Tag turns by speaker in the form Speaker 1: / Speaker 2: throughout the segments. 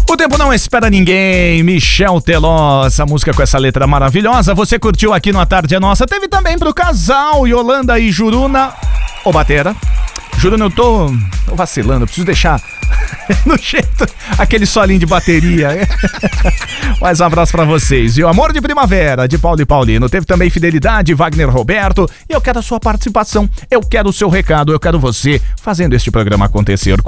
Speaker 1: O tempo não espera ninguém, Michel Teló, essa música com essa letra maravilhosa, você curtiu aqui no A Tarde é Nossa, teve também pro casal Yolanda e Juruna, ô Batera, Juruna, eu tô vacilando, eu preciso deixar no jeito aquele solinho de bateria. Mais um abraço pra vocês. E o Amor de Primavera, de Paulo e Paulino. Teve também Fidelidade, Wagner Roberto. E eu quero a sua participação, eu quero o seu recado, eu quero você fazendo este programa acontecer.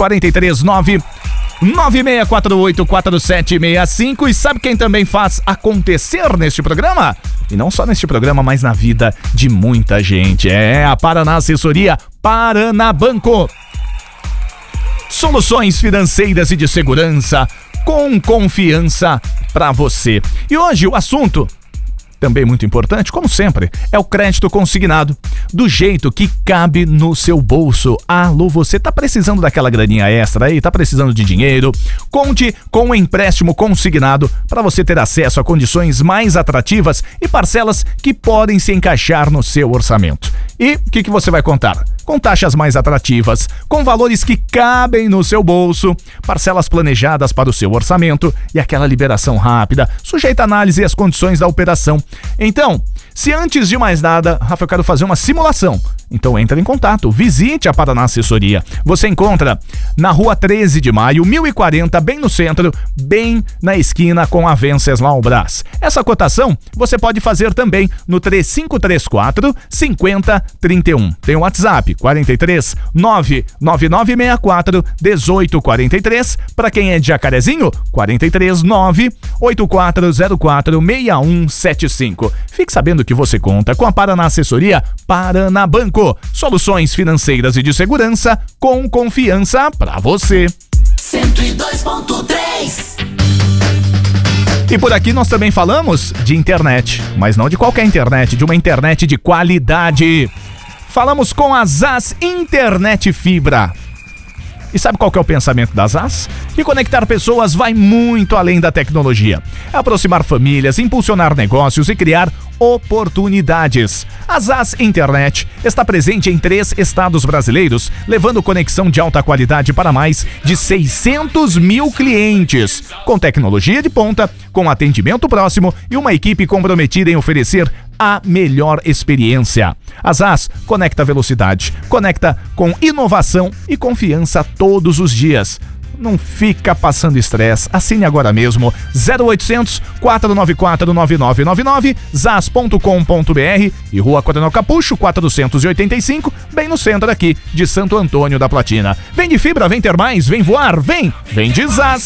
Speaker 1: 439-9648-4765. E sabe quem também faz acontecer neste programa? E não só neste programa, mas na vida de muita gente. É a Paraná Assessoria Paraná Banco. Soluções financeiras e de segurança com confiança para você. E hoje o assunto, também muito importante, como sempre, é o crédito consignado, do jeito que cabe no seu bolso. Alô, você tá precisando daquela graninha extra aí, tá precisando de dinheiro? Conte com o empréstimo consignado para você ter acesso a condições mais atrativas e parcelas que podem se encaixar no seu orçamento. E o que você vai contar? Com taxas mais atrativas, com valores que cabem no seu bolso, parcelas planejadas para o seu orçamento e aquela liberação rápida, sujeita à análise e às condições da operação. Então, se antes de mais nada, Rafa, eu quero fazer uma simulação. Então entre em contato, visite a Paraná Assessoria. Você encontra na Rua 13 de Maio, 1040, bem no centro, bem na esquina com a Venceslau Brás. Essa cotação você pode fazer também no 3534-5031. Tem o WhatsApp 43 99964 1843. Para quem é de Jacarezinho, 43 98404 6175. Fique sabendo que você conta com a Paraná Assessoria Paraná Banco. Soluções financeiras e de segurança com confiança pra você.
Speaker 2: 102.3.
Speaker 1: E por aqui nós também falamos de internet, mas não de qualquer internet, de uma internet de qualidade. Falamos com a ZAS Internet Fibra. E sabe qual que é o pensamento da ZAS? Que conectar pessoas vai muito além da tecnologia. Aproximar famílias, impulsionar negócios e criar oportunidades. A ZAS Internet está presente em 3 estados brasileiros, levando conexão de alta qualidade para mais de 600 mil clientes. Com tecnologia de ponta, com atendimento próximo e uma equipe comprometida em oferecer a melhor experiência. A ZAS conecta velocidade, conecta com inovação e confiança todos os dias. Não fica passando estresse, assine agora mesmo 0800 494 9999, zas.com.br e Rua Coronel Capucho 485, bem no centro aqui de Santo Antônio da Platina. Vem de fibra, vem ter mais, vem voar, vem de ZAS.